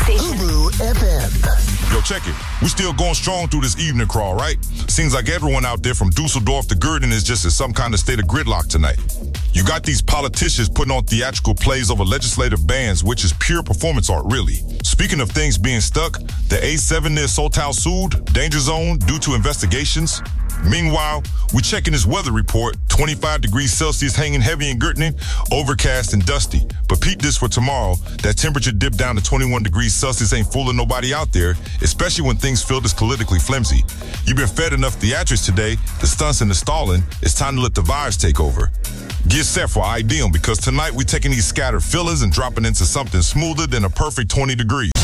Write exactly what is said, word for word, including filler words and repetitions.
station. Ubu F M. Yo, check it. We still going strong through this evening crawl, right? Seems like everyone out there from Dusseldorf to Gurdon is just in some kind of state of gridlock tonight. You got these politicians putting on theatrical plays over legislative bans, which is pure performance art, really. Speaking of things being stuck, the A seven near Soltown sued, danger zone due to investigations. Meanwhile, we checking this weather report, twenty-five degrees Celsius hanging heavy in Gurdon, overcast and dusty. But peep this for tomorrow, that temperature dip down to twenty-one degrees Celsius ain't fooling nobody out there, especially when things feel this politically flimsy. You've been fed enough theatrics today, the stunts and the stalling, it's time to let the vibes take over. Get set for Ideal, because tonight we taking these scattered fillers and dropping into something smoother than a perfect twenty degrees.